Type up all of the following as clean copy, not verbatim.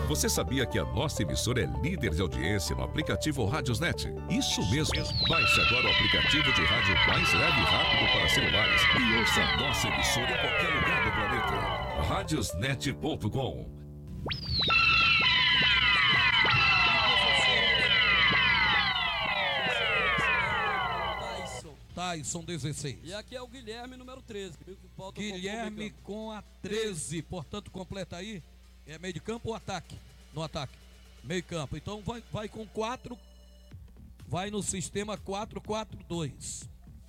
Você sabia que a nossa emissora é líder de audiência no aplicativo Radiosnet? Isso mesmo. Baixe agora o aplicativo de rádio mais leve e rápido para celulares e ouça a nossa emissora em qualquer lugar do planeta. Radiosnet.com. Tyson 16. E aqui é o Guilherme, número 13. Guilherme com a 13. Portanto, completa aí. É meio de campo ou ataque? No ataque. Meio campo. Então vai com 4. Vai no sistema 4-4-2.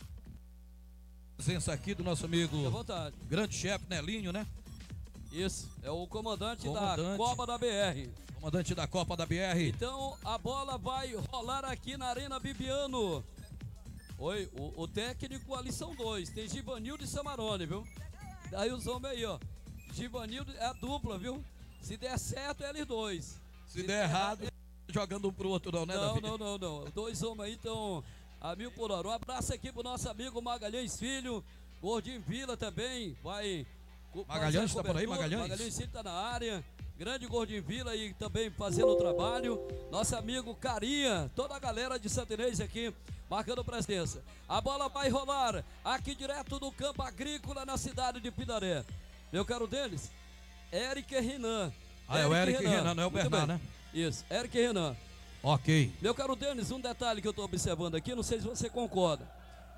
Presença aqui do nosso amigo. Fique à vontade. Grande chefe Nelinho, né? Isso. É o comandante da Copa da BR. Comandante da Copa da BR. Então a bola vai rolar aqui na Arena Bibiano. Oi, o técnico ali são 2. Tem Givanildo e Samarone, viu? Daí os homens aí, ó. Givanildo é a dupla, viu? Se der certo, é eles 2. Se der errado, jogando um pro outro não, né, Davi? Não. 2 homens aí estão a 1000 por hora. Um abraço aqui pro nosso amigo Magalhães Filho. Gordinho Vila também. Vai. Magalhães tá por aí, Magalhães? Magalhães Filho tá na área. Grande Gordinho Vila aí também fazendo o trabalho. Nosso amigo Carinha. Toda a galera de Santa Inês aqui marcando presença. A bola vai rolar aqui direto do campo agrícola na cidade de Pindaré. Eu quero deles, Eric Renan. É o Eric Renan, não é o Bernard, né? Isso, Eric Renan. Ok. Meu caro Denis, um detalhe que eu estou observando aqui, não sei se você concorda.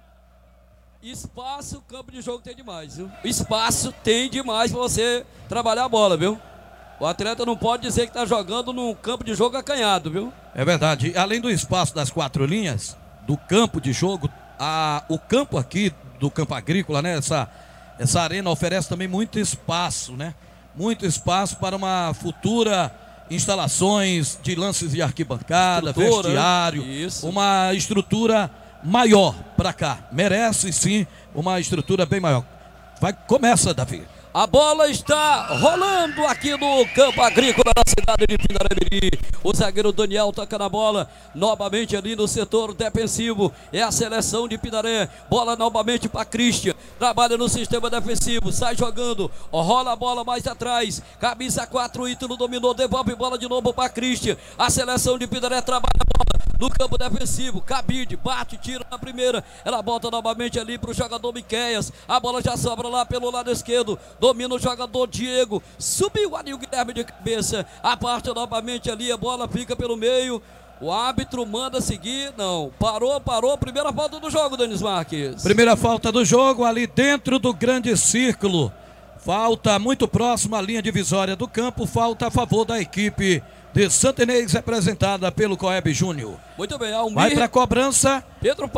Espaço, campo de jogo tem demais, viu? Espaço tem demais para você trabalhar a bola, viu? O atleta não pode dizer que está jogando num campo de jogo acanhado, viu? É verdade. Além do espaço das 4 linhas, do campo de jogo, o campo aqui do campo agrícola, né? Essa arena oferece também muito espaço, né? Muito espaço para uma futura instalações de lances de arquibancada, vestiário, uma estrutura maior para cá. Merece sim uma estrutura bem maior. Começa, Davi. A bola está rolando aqui no campo agrícola da cidade de Pindaré-Mirim. O zagueiro Daniel toca na bola, novamente ali no setor defensivo. É a seleção de Pindaré. Bola novamente para Christian. Trabalha no sistema defensivo, sai jogando, rola a bola mais atrás. Camisa 4, Ítalo dominou, devolve bola de novo para Christian. A seleção de Pindaré trabalha a bola no campo defensivo. Cabide, bate, tira na primeira. Ela volta novamente ali para o jogador Miqueias. A bola já sobra lá pelo lado esquerdo. Domina o jogador Diego. Subiu ali o Guilherme de cabeça. A parte novamente ali. A bola fica pelo meio. O árbitro manda seguir. Não. Parou. Primeira falta do jogo, Denis Marques. Primeira falta do jogo ali dentro do grande círculo. Falta muito próxima à linha divisória do campo. Falta a favor da equipe de Santa Inês, representada pelo Coeb Júnior. Muito bem, Almir. Vai para a cobrança. Pedro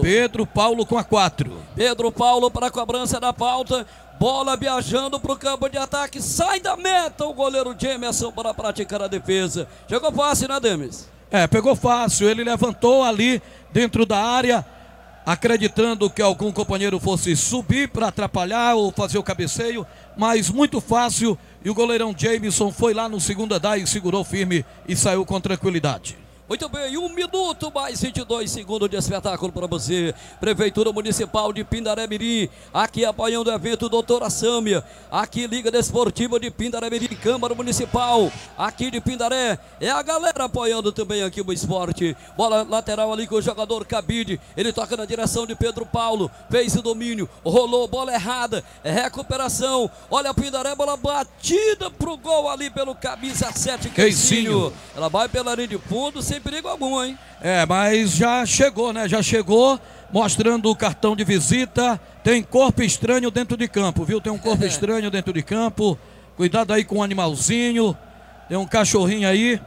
Paulo com a 4. Pedro Paulo para a cobrança da falta. Bola viajando para o campo de ataque. Sai da meta o goleiro Jamerson para praticar a defesa. Chegou fácil, né, Demis? Pegou fácil. Ele levantou ali dentro da área, acreditando que algum companheiro fosse subir para atrapalhar ou fazer o cabeceio, mas muito fácil. E o goleirão Jameson foi lá no segundo andar e segurou firme e saiu com tranquilidade. Muito bem, 1 minuto mais 22 segundos de espetáculo para você. Prefeitura Municipal de Pindaré-Mirim, aqui apoiando o evento Doutora Sâmia, aqui Liga Desportiva de Pindaré-Mirim, Câmara Municipal, aqui de Pindaré, é a galera apoiando também aqui o esporte. Bola lateral ali com o jogador Cabide, ele toca na direção de Pedro Paulo, fez o domínio, rolou, bola errada, recuperação, olha a Pindaré, bola batida pro gol ali pelo camisa 7, Queicinho. Ela vai pela linha de fundo, sem perigo algum, hein? Mas já chegou, né? Já chegou, mostrando o cartão de visita. Tem corpo estranho dentro de campo, viu? Tem um corpo estranho dentro de campo. Cuidado aí com o animalzinho. Tem um cachorrinho aí.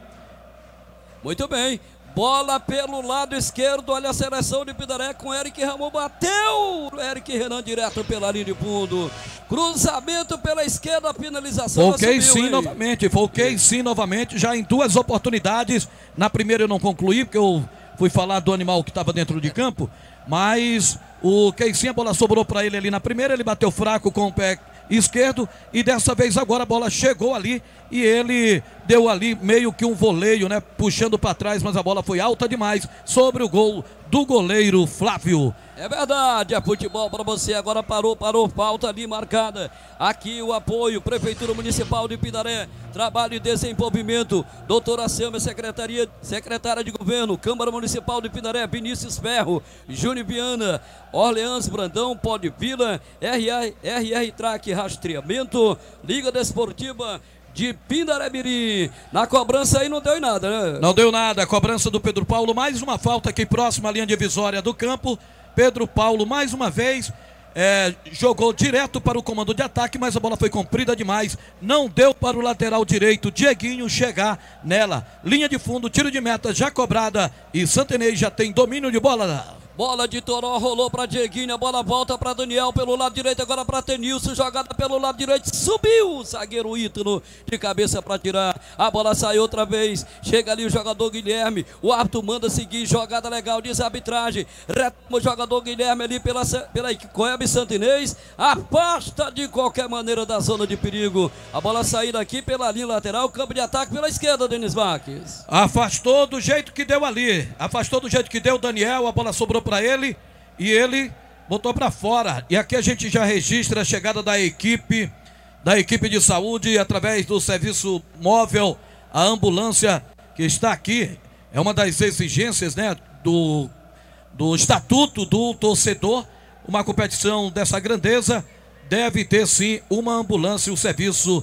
Muito bem. Bola pelo lado esquerdo, olha a seleção de Pindaré com Eric Ramon, bateu Eric Renan direto pela linha de fundo, cruzamento pela esquerda, finalização. Foquei sim novamente, já em 2 oportunidades. Na primeira eu não concluí, porque eu fui falar do animal que estava dentro de campo, mas o Queicinho, a bola sobrou para ele ali na primeira, ele bateu fraco com o pé esquerdo e dessa vez agora a bola chegou ali e ele deu ali meio que um voleio, né, puxando para trás, mas a bola foi alta demais sobre o gol do goleiro Flávio. É verdade, é futebol para você. Agora parou, falta ali marcada. Aqui o apoio, Prefeitura Municipal de Pindaré, Trabalho e Desenvolvimento, doutora Selma, secretária de Governo, Câmara Municipal de Pindaré, Vinícius Ferro, Júnior Viana, Orleans Brandão, Pode Vila, RR Track Rastreamento, Liga Desportiva de Pindaré-Mirim. Na cobrança aí não deu em nada, né? Não deu nada, a cobrança do Pedro Paulo, mais uma falta aqui próxima à linha divisória do campo. Pedro Paulo mais uma vez jogou direto para o comando de ataque, mas a bola foi comprida demais, não deu para o lateral direito Dieguinho chegar nela. Linha de fundo, tiro de meta já cobrada e Santenês já tem domínio de bola. Bola de Toró, rolou para Dieguinho, a bola volta para Daniel pelo lado direito, agora para Tenilson, jogada pelo lado direito, subiu o zagueiro Ítalo de cabeça para tirar, a bola saiu outra vez, chega ali o jogador Guilherme, o árbitro manda seguir, jogada legal, diz a arbitragem, retoma o jogador Guilherme ali pela Coeb Santinês, afasta de qualquer maneira da zona de perigo, a bola saiu daqui pela linha lateral, campo de ataque pela esquerda, Denis Marques. Afastou do jeito que deu ali, afastou do jeito que deu o Daniel, a bola sobrou para ele e ele botou para fora. E aqui a gente já registra a chegada da equipe de saúde através do serviço móvel, a ambulância que está aqui. É uma das exigências, né, do estatuto do torcedor. Uma competição dessa grandeza deve ter sim uma ambulância, o serviço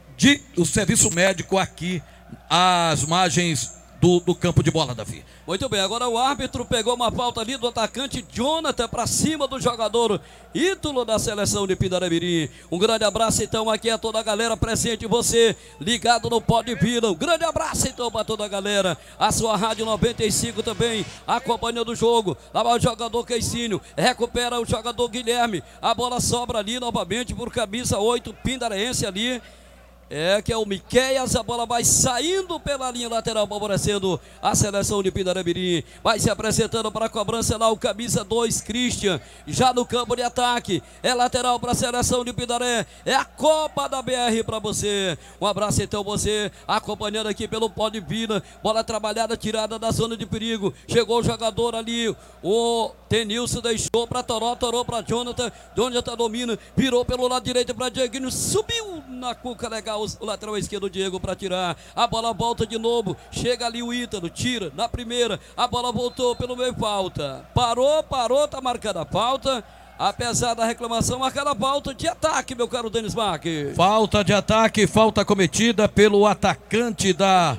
médico aqui às margens do campo de bola, Davi. Muito bem, agora o árbitro pegou uma falta ali do atacante Jonathan para cima do jogador Ítalo da seleção de Pindaré-Mirim. Um grande abraço então aqui a toda a galera presente, você ligado no Pode Vila. Um grande abraço então para toda a galera. A sua Rádio 95 também acompanhando o jogo. Lá vai o jogador Queicínio, recupera o jogador Guilherme. A bola sobra ali novamente por camisa 8, Pindarense ali. Que é o Miqueias, a bola vai saindo pela linha lateral, favorecendo a seleção de Pindaré-Mirim. Vai se apresentando para a cobrança lá o camisa 2, Christian, já no campo de ataque. É lateral para a seleção de Pindaré. É a Copa da BR para você. Um abraço então você, acompanhando aqui pelo Pode Vila. Bola trabalhada, tirada da zona de perigo. Chegou o jogador ali, o Tenilson deixou para Toró para Jonathan. Jonathan domina, virou pelo lado direito para Dieguinho, subiu na cuca legal. O lateral esquerdo Diego para tirar, a bola volta de novo, chega ali o Ítalo, tira na primeira, a bola voltou pelo meio, falta, parou, tá marcada a falta, apesar da reclamação, marcada a falta de ataque, meu caro Denis Marques. Falta de ataque, falta cometida pelo atacante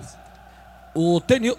o Tenilson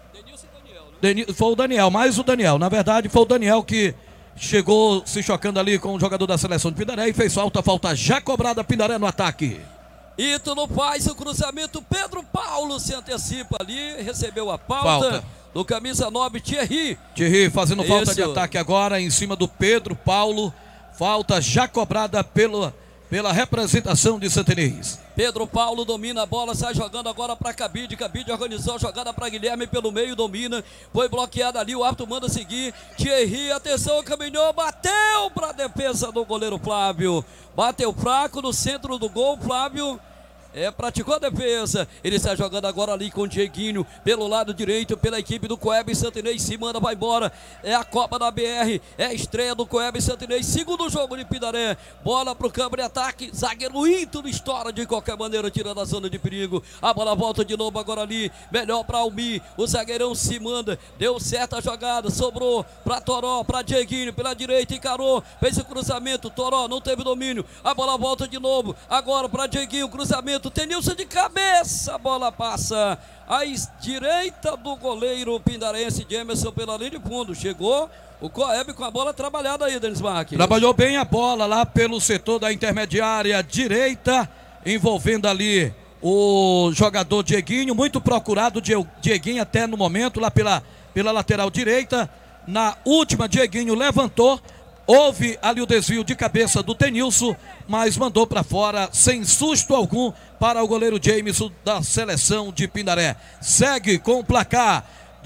e Daniel, né? Foi o Daniel, mais o Daniel, na verdade foi o Daniel que chegou se chocando ali com o jogador da seleção de Pindaré e fez falta já cobrada, Pindaré no ataque. Ítalo faz o cruzamento, Pedro Paulo se antecipa ali, recebeu a falta do camisa 9, Thierry fazendo falta de ataque agora em cima do Pedro Paulo, falta já cobrada pela representação de Santenês. Pedro Paulo domina a bola, sai jogando agora para Cabide organizou a jogada para Guilherme pelo meio, domina, foi bloqueado ali, o árbitro manda seguir, Thierry, atenção, caminhou, bateu para a defesa do goleiro Flávio, bateu fraco no centro do gol, Flávio praticou a defesa, ele está jogando agora ali com o Dieguinho, pelo lado direito, pela equipe do Coeb Santinês, se manda, vai embora, é a Copa da BR, é a estreia do Coeb Santinês, segundo jogo de Pindaré, bola pro campo de ataque, zagueiro Ítalo estoura de qualquer maneira, tirando a zona de perigo, a bola volta de novo agora ali, melhor para Almi, o zagueirão se manda, deu certa jogada, sobrou para Toró, para Dieguinho, pela direita, encarou, fez o cruzamento, Toró não teve domínio, a bola volta de novo, agora para Dieguinho, cruzamento, Tenilson de cabeça, a bola passa à direita do goleiro pindarense Jamerson pela linha de fundo, chegou o Coeb com a bola trabalhada aí, Denis Marques. Trabalhou bem a bola lá pelo setor da intermediária direita, envolvendo ali o jogador Dieguinho, muito procurado Dieguinho até no momento, lá pela lateral direita, na última Dieguinho levantou, houve ali o desvio de cabeça do Tenilson, mas mandou para fora sem susto algum para o goleiro Jameson da seleção de Pindaré. Segue com o placar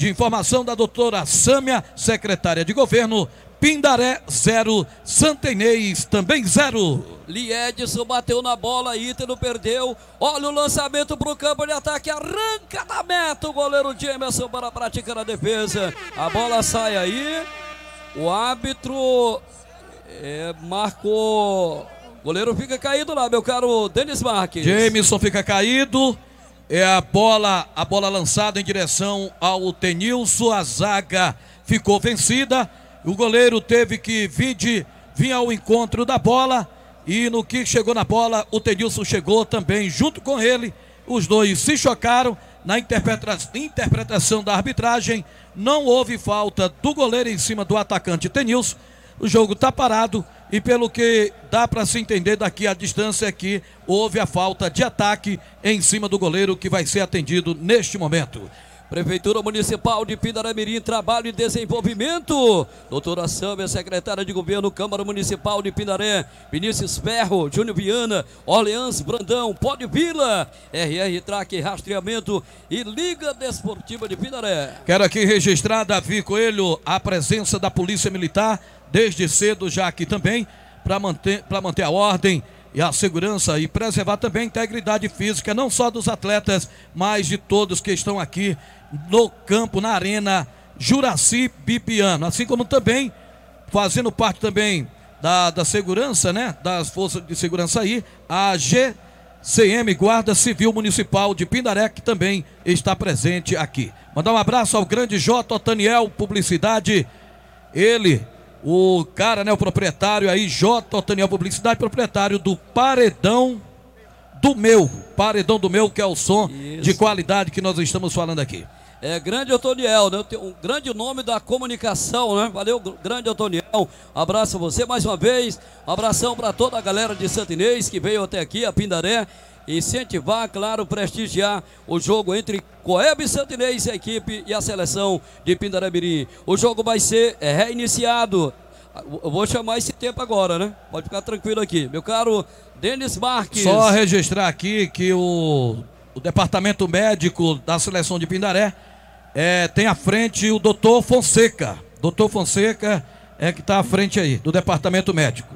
de informação da doutora Sâmia, secretária de governo. Pindaré 0, Santa Inês também 0. Liedson bateu na bola, Ítalo perdeu. Olha o lançamento para o campo de ataque, arranca da meta o goleiro Jamerson para praticar a defesa. A bola sai aí, o árbitro marcou. O goleiro fica caído lá, meu caro Denis Marques. Jamerson fica caído. É a bola lançada em direção ao Tenilson. A zaga ficou vencida. O goleiro teve que vir ao encontro da bola. E no que chegou na bola, o Tenilson chegou também junto com ele. Os dois se chocaram. Na interpretação da arbitragem, não houve falta do goleiro em cima do atacante Tenilson. O jogo está parado e pelo que dá para se entender daqui à distância é que houve a falta de ataque em cima do goleiro que vai ser atendido neste momento. Prefeitura Municipal de Pindaré-Mirim, Trabalho e Desenvolvimento. Doutora Sâmia, secretária de governo, Câmara Municipal de Pindaré. Vinícius Ferro, Júnior Viana, Orleans Brandão, Pódio Vila, RR Track, Rastreamento e Liga Desportiva de Pindaré. Quero aqui registrar, Davi Coelho, a presença da Polícia Militar, desde cedo já aqui também, para manter a ordem e a segurança e preservar também a integridade física, não só dos atletas, mas de todos que estão aqui no campo, na arena Juraci Bibiano, assim como também, fazendo parte também da segurança, né, das forças de segurança aí, a GCM, Guarda Civil Municipal de Pindaré, que também está presente aqui. Mandar um abraço ao grande J. Otaniel, Publicidade, ele... O cara, né, o proprietário aí, J. Otaniel Publicidade, proprietário do Paredão do Meu, que é o som de qualidade que nós estamos falando aqui. É, grande Otoniel, né? Tem um grande nome da comunicação, né? Valeu, grande Otoniel. Abraço a você mais uma vez. Abração para toda a galera de Santa Inês que veio até aqui, a Pindaré. Incentivar, claro, prestigiar o jogo entre Coeb e Santa Inês, a equipe e a seleção de Pindaré-Mirim. O jogo vai ser reiniciado. Eu vou chamar esse tempo agora, né? Pode ficar tranquilo aqui. Meu caro Denis Marques. Só registrar aqui que o departamento médico da seleção de Pindaré tem à frente o doutor Fonseca. Doutor Fonseca é que está à frente aí, do departamento médico.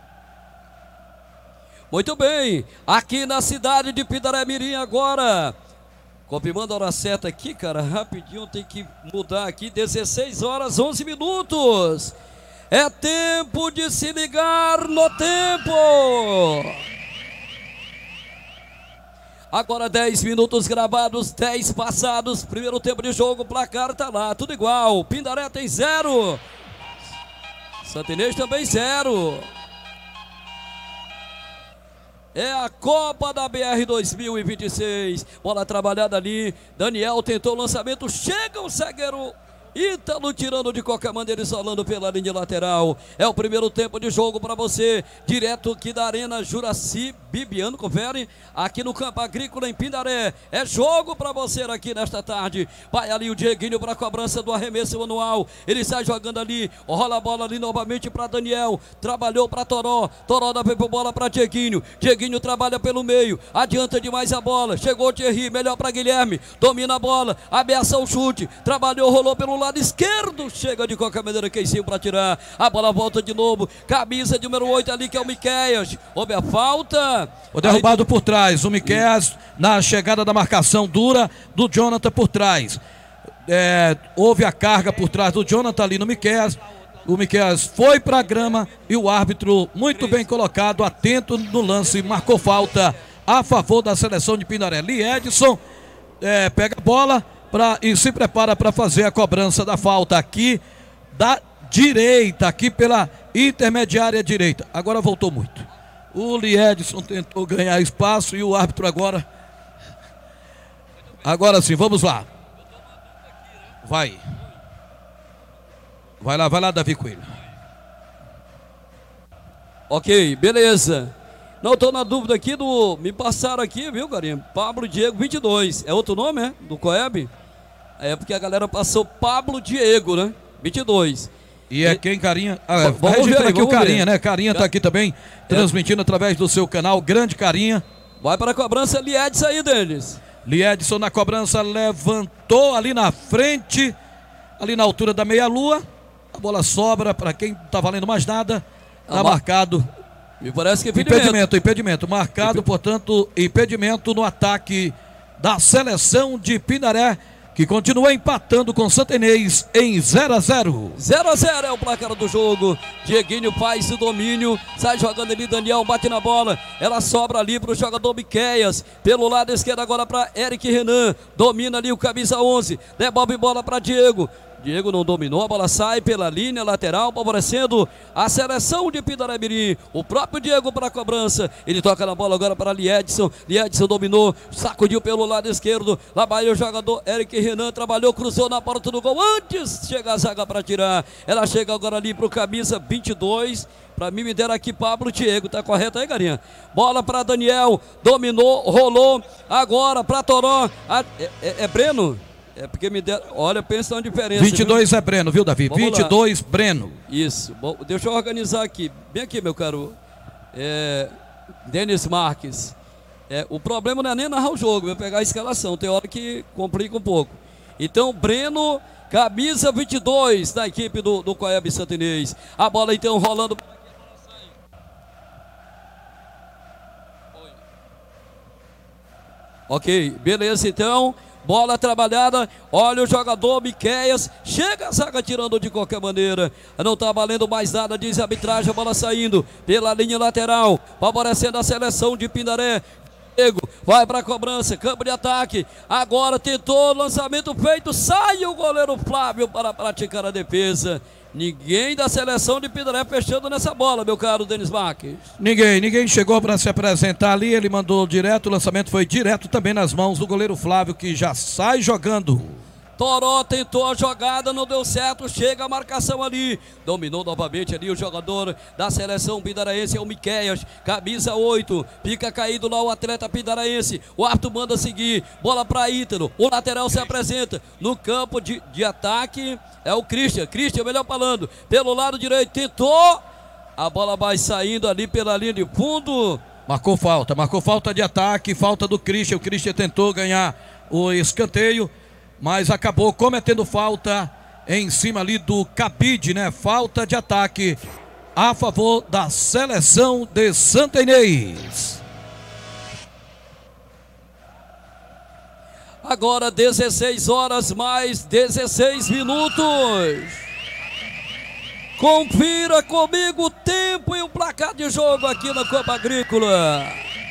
Muito bem, aqui na cidade de Pindaré-Mirim agora. Confirmando a hora certa aqui, cara, rapidinho, tem que mudar aqui, 16 horas 11 minutos. É tempo de se ligar no tempo. Agora 10 minutos gravados, 10 passados, primeiro tempo de jogo, o placar tá lá, tudo igual. Pindaré tem 0. Santa Inês também 0. É a Copa da BR 2026. Bola trabalhada ali. Daniel tentou o lançamento. Chega o zagueiro Ítalo tirando de qualquer maneira, isolando pela linha lateral. É o primeiro tempo de jogo para você, direto aqui da Arena Juraci Bibiano, confere, aqui no Campo Agrícola em Pindaré. É jogo para você aqui nesta tarde. Vai ali o Dieguinho para a cobrança do arremesso manual. Ele sai jogando ali, rola a bola ali novamente para Daniel. Trabalhou para Toró. Toró dá a bola para Dieguinho. Dieguinho trabalha pelo meio, adianta demais a bola. Chegou o Thierry, melhor para Guilherme. Domina a bola, ameaça o chute. Trabalhou, rolou pelo lado esquerdo, chega de qualquer maneira Queicinho para tirar, a bola volta de novo, camisa de número 8 ali que é o Miqueias, houve a falta, o derrubado por trás, o Miqueias na chegada da marcação dura do Jonathan por trás, houve a carga por trás do Jonathan ali no Miqueias, o Miqueias foi para a grama e o árbitro muito bem colocado, atento no lance, marcou falta a favor da seleção de Pindaré. Liedson pega a bola e se prepara para fazer a cobrança da falta aqui da direita, aqui pela intermediária direita. Agora voltou muito. O Liedson tentou ganhar espaço e o árbitro agora sim, vamos lá. Vai lá, Davi Coelho. Ok, beleza. Não, estou na dúvida aqui me passaram aqui, viu, carinha? Pablo Diego 22, é outro nome, do Coeb? É porque a galera passou Pablo Diego, né? 22. E quem, Carinha? Vamos registrar aqui o Carinha, né? Carinha tá aqui também, transmitindo através do seu canal. Grande Carinha. Vai para a cobrança, Liedson aí, Denis. Liedson na cobrança, levantou ali na frente, ali na altura da meia-lua. A bola sobra para quem não tá valendo mais nada. Tá marcado. Me parece que impedimento. Marcado, portanto, impedimento no ataque da seleção de Pindaré, que continua empatando com Santa Inês em 0-0. 0-0 é o placar do jogo. Dieguinho faz o domínio, sai jogando ali, Daniel bate na bola, ela sobra ali para o jogador Miqueias, pelo lado esquerdo agora para Eric Renan, domina ali o camisa 11, devolve bola para Diego. Diego não dominou, a bola sai pela linha lateral, favorecendo a seleção de Pindaré-Mirim. O próprio Diego para a cobrança. Ele toca na bola agora para Liedson. Liedson dominou, sacudiu pelo lado esquerdo. Lá vai o jogador Eric Renan, trabalhou, cruzou na porta do gol. Antes chega a zaga para tirar. Ela chega agora ali para o camisa 22. Para mim me deram aqui Pablo Diego, tá correto aí, Garinha? Bola para Daniel, dominou, rolou. Agora para Toró. É Breno? É porque me deram. Olha, pensa na diferença. 22 viu? É Breno, viu, Davi? Vamos 22 lá. Breno. Isso. Bom, deixa eu organizar aqui. Bem aqui, meu caro. Denis Marques. O problema não é nem narrar o jogo, é pegar a escalação. Tem hora que complica um pouco. Então, Breno, camisa 22 da equipe do Coeb Santa Inês. A bola então rolando. Ok, beleza então. Bola trabalhada, olha o jogador Miqueias, chega a zaga tirando de qualquer maneira, não está valendo mais nada, diz a arbitragem, a bola saindo pela linha lateral, favorecendo a seleção de Pindaré. Diego vai para a cobrança, campo de ataque, agora tentou, lançamento feito, sai o goleiro Flávio para praticar a defesa. Ninguém da seleção de Pindaré fechando nessa bola, meu caro Denis Marques. Ninguém chegou para se apresentar ali, ele mandou direto, o lançamento foi direto também nas mãos do goleiro Flávio, que já sai jogando. Toró tentou a jogada, não deu certo, chega a marcação ali, dominou novamente ali o jogador da seleção pindaraense, é o Miqueias, camisa 8, fica caído lá o atleta pindaraense, o árbitro manda seguir, bola para Ítalo, o lateral se apresenta, no campo de ataque é o Christian, melhor falando, pelo lado direito, tentou, a bola vai saindo ali pela linha de fundo. Marcou falta de ataque, falta do Christian, o Christian tentou ganhar o escanteio, mas acabou cometendo falta em cima ali do Cabide, né? Falta de ataque a favor da seleção de Santa Inês. Agora 16 horas mais 16 minutos. Confira comigo o tempo e o placar de jogo aqui na Copa Agrícola.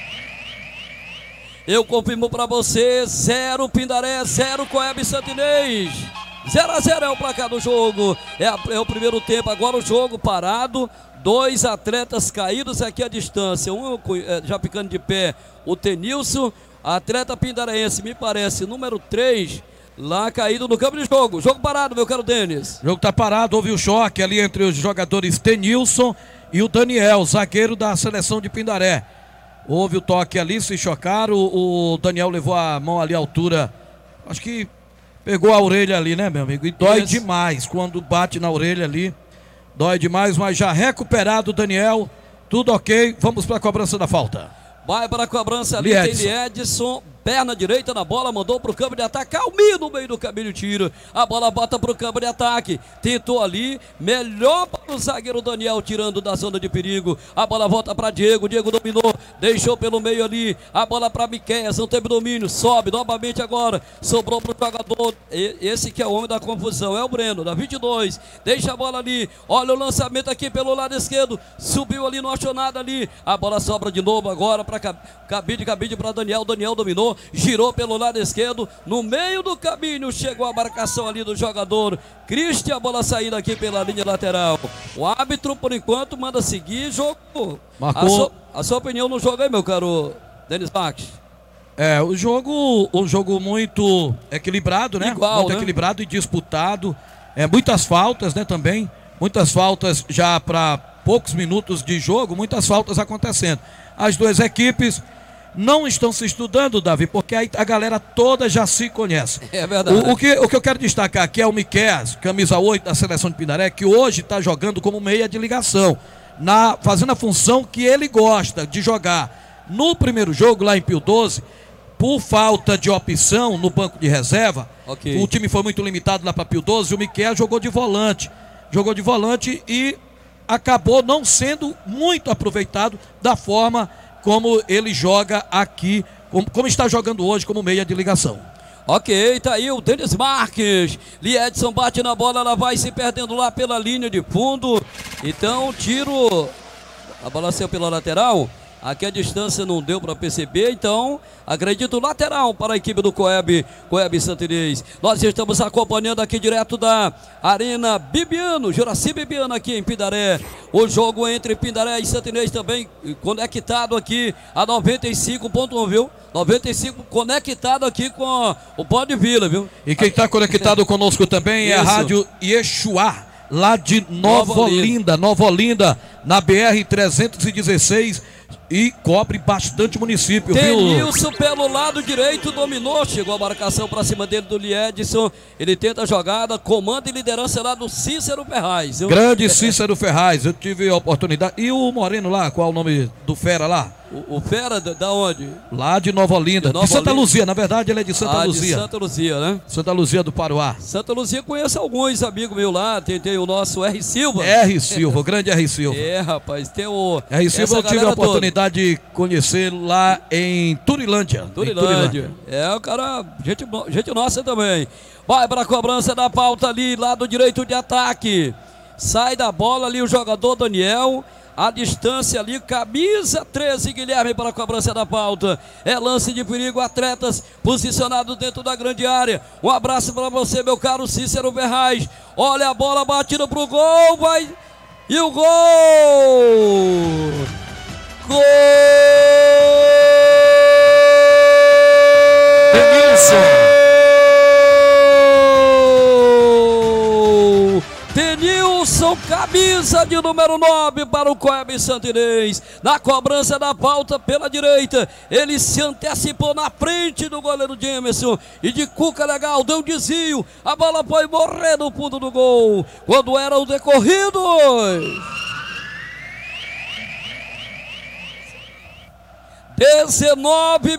Eu confirmo para você, 0 Pindaré, 0 Coeb Santa Inês. 0-0 é o placar do jogo, é o primeiro tempo, agora o jogo parado, 2 atletas caídos aqui à distância, um já ficando de pé, o Tenilson, atleta pindaraense, me parece, número 3, lá caído no campo de jogo parado, meu caro Denis. O jogo tá parado, houve o choque ali entre os jogadores Tenilson e o Daniel, zagueiro da seleção de Pindaré. Houve o toque ali, se chocaram, o Daniel levou a mão ali à altura, acho que pegou a orelha ali, né, meu amigo? E dói demais quando bate na orelha ali, dói demais, mas já recuperado o Daniel, tudo ok, vamos para a cobrança da falta. Vai para a cobrança ali, tem Liedson, perna direita na bola, mandou para o campo de ataque, Calminho no meio do caminho, tiro, a bola bota para o campo de ataque, tentou ali, melhor para o zagueiro Daniel, tirando da zona de perigo, a bola volta para Diego dominou, deixou pelo meio ali, a bola para Miqueias, não teve domínio, sobe novamente agora, sobrou para o jogador, esse que é o homem da confusão, é o Breno, da 22, deixa a bola ali, olha o lançamento aqui pelo lado esquerdo, subiu ali, não achou nada ali, a bola sobra de novo agora para Cabide para Daniel dominou, girou pelo lado esquerdo, no meio do caminho chegou a marcação ali do jogador Christian, a bola saindo aqui pela linha lateral. O árbitro por enquanto manda seguir jogo. Marcou. A sua opinião no jogo aí, meu caro Denis Marques? O jogo muito equilibrado, né? Muito equilibrado e disputado. Muitas faltas, né, também. Muitas faltas já para poucos minutos de jogo, muitas faltas acontecendo. As duas equipes não estão se estudando, Davi, porque a galera toda já se conhece. É verdade. O que eu quero destacar aqui é o Miqueias, camisa 8 da seleção de Pindaré, que hoje está jogando como meia de ligação, fazendo a função que ele gosta de jogar. No primeiro jogo, lá em Pio 12, por falta de opção no banco de reserva, Ok. o time foi muito limitado lá para Pio 12, o Miquel jogou de volante. Jogou de volante e acabou não sendo muito aproveitado da forma como ele joga aqui, como está jogando hoje como meia de ligação. Ok, tá aí o Denis Marques. Liedson bate na bola, ela vai se perdendo lá pela linha de fundo. Então, tiro. A bola saiu pela lateral. Aqui a distância não deu para perceber, então acredito lateral para a equipe do Coeb Santa Inês. Nós estamos acompanhando aqui direto da Arena Bibiano, Juraci Bibiano aqui em Pindaré. O jogo entre Pindaré e Santa Inês também conectado aqui a 95.1, viu? 95 conectado aqui com o Pode Vila, viu? E quem está conectado conosco também é a Rádio Yeshuá, lá de Nova Olinda, na BR-316. E cobre bastante município, viu? Denilson pelo lado direito dominou, chegou a marcação para cima dele do Liedson. Ele tenta a jogada, comando e liderança lá do Cícero Ferraz, viu? Grande Cícero Ferraz, eu tive a oportunidade. E o Moreno lá, qual é o nome do Fera lá? O Fera da onde? Lá de Nova Olinda, de Santa Luzia, na verdade ele é de Santa Luzia. De Santa Luzia, né? Santa Luzia do Paruá. Santa Luzia conheço alguns amigos meus lá, tem o nosso R. Silva. R. Silva, o grande R. Silva. É, rapaz, tem o... R. Silva eu tive a oportunidade de conhecer lá em Turilândia. É, o cara, gente nossa também. Vai para a cobrança da pauta ali, lado direito de ataque. Sai da bola ali o jogador Daniel. A distância ali, camisa 13, Guilherme para a cobrança da pauta. É lance de perigo, atletas posicionados dentro da grande área. Um abraço para você, meu caro Cícero Ferraz. Olha a bola batida pro gol, vai. E o gol! Gol! Denilson, camisa de número 9 para o Coeb Santa Inês. Na cobrança da pauta pela direita, ele se antecipou na frente do goleiro Jamerson e de cuca legal, deu um desvio. A bola foi morrer no fundo do gol. Quando era o decorrido. 19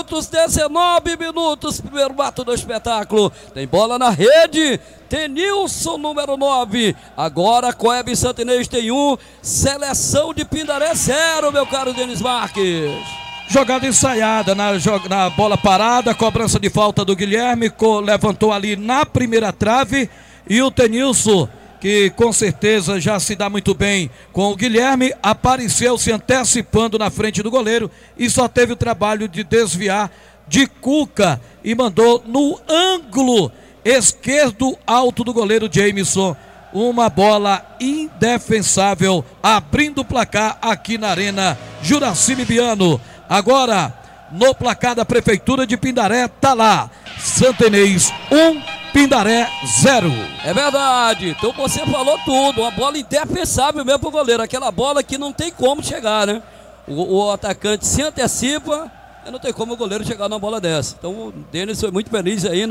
minutos, primeiro ato do espetáculo. Tem bola na rede, Denilson, número 9. Agora Coeb Santa Inês tem 1, Seleção de Pindaré 0, meu caro Denis Marques. Jogada ensaiada, na bola parada, cobrança de falta do Guilherme, levantou ali na primeira trave e o Denilson, que com certeza já se dá muito bem com o Guilherme, apareceu se antecipando na frente do goleiro e só teve o trabalho de desviar de cuca e mandou no ângulo esquerdo alto do goleiro Jamerson. Uma bola indefensável, abrindo o placar aqui na Arena Juraci Bibiano. Agora, no placar da Prefeitura de Pindaré, tá lá, Santa Inês 1, Pindaré 0. É verdade, então você falou tudo, uma bola indefensável mesmo pro goleiro, aquela bola que não tem como chegar, né? O atacante se antecipa, não tem como o goleiro chegar numa bola dessa. Então o Denis foi muito feliz aí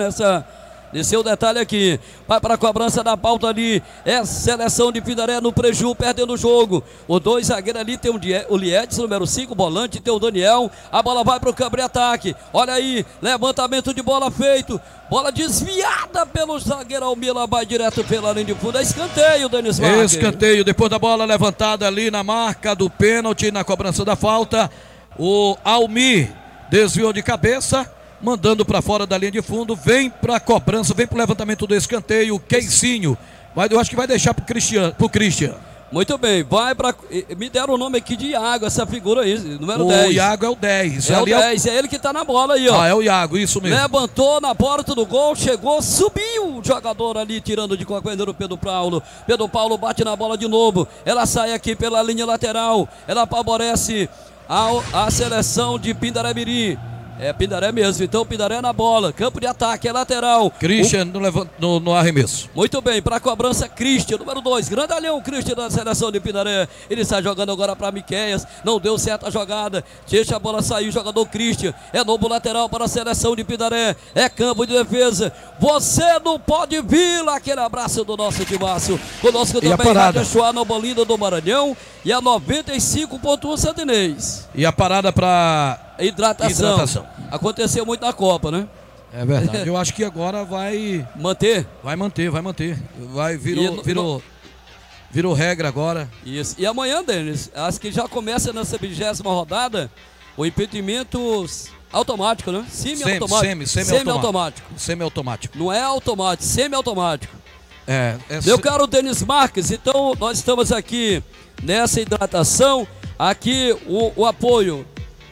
nesse o detalhe aqui. Vai para a cobrança da pauta ali. É Seleção de Pindaré no preju, perdendo o jogo. O 2 zagueiro ali tem o Liedson, número 5, volante, tem o Daniel. A bola vai para o campo de ataque. Olha aí, levantamento de bola feito. Bola desviada pelo zagueiro Almila, vai direto pela linha de fundo. É escanteio, Denis Marques. Escanteio, depois da bola levantada ali na marca do pênalti, na cobrança da falta. O Almir desviou de cabeça, mandando para fora da linha de fundo, vem para a cobrança, vem para o levantamento do escanteio, Keicinho. Eu acho que vai deixar para o Christian. Muito bem, vai para... Me deram o nome aqui de Iago, essa figura aí, número 10. O Iago é o 10. É o 10, é ele que está na bola aí, ó. Ah, é o Iago, isso mesmo. Levantou na porta do gol, chegou, subiu o jogador ali, tirando de qualquer o Pedro Paulo. Pedro Paulo bate na bola de novo, ela sai aqui pela linha lateral, ela favorece a seleção de Pindaré Mirim. É Pindaré mesmo, então Pindaré na bola, campo de ataque, é lateral. Christian no arremesso. Muito bem, para a cobrança Christian, número 2, grandalhão Christian da seleção de Pindaré. Ele sai jogando agora para Miqueias, não deu certo a jogada, deixa a bola sair, o jogador Christian. É novo lateral para a seleção de Pindaré, é campo de defesa. Você não pode vir, aquele abraço do nosso timaço. Conosco também Rádio Yeshuá, Nova Olinda do Maranhão e a 95.1 Santa Inês. E a parada para hidratação. Aconteceu muito na Copa, né? É verdade. Eu acho que agora vai manter. Vai manter. Virou regra agora. Isso. E amanhã, Denis, acho que já começa nessa 20ª rodada o impedimento automático, né? Semi-automático. Não é automático, semi-automático. Meu caro Denis Marques, então nós estamos aqui nessa hidratação. Aqui o apoio.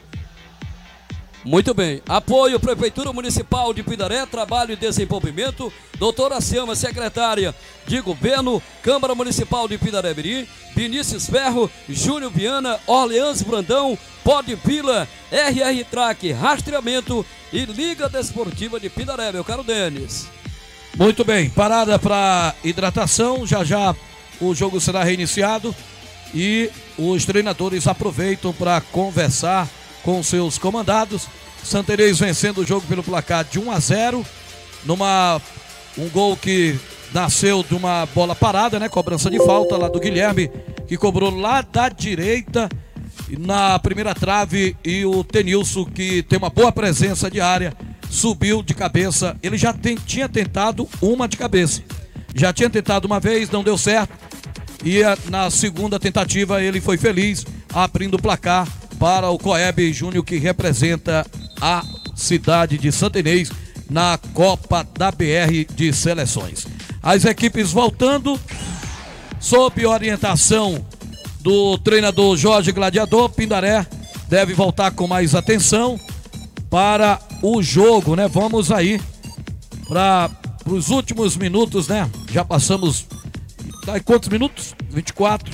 Muito bem. Apoio Prefeitura Municipal de Pindaré, Trabalho e Desenvolvimento. Doutora Selma, secretária de Governo, Câmara Municipal de Pindaré-Mirim. Vinícius Ferro, Júnior Viana, Orleans Brandão, Pod Vila, RR Track, Rastreamento e Liga Desportiva de Pindaré, meu caro Denis. Muito bem, parada para hidratação, já o jogo será reiniciado e os treinadores aproveitam para conversar com seus comandados. Santa Inês vencendo o jogo pelo placar de 1-0, um gol que nasceu de uma bola parada, né? Cobrança de falta lá do Guilherme, que cobrou lá da direita na primeira trave, e o Tenilson, que tem uma boa presença de área, subiu de cabeça. Ele já tinha tentado uma de cabeça. Já tinha tentado uma vez, não deu certo. E na segunda tentativa ele foi feliz, abrindo o placar para o Coeb Júnior, que representa a cidade de Santa Inês na Copa da BR de Seleções. As equipes voltando, sob orientação do treinador Jorge Gladiador. Pindaré deve voltar com mais atenção para o jogo, né? Vamos aí para os últimos minutos, né? Já passamos, quantos minutos? 24.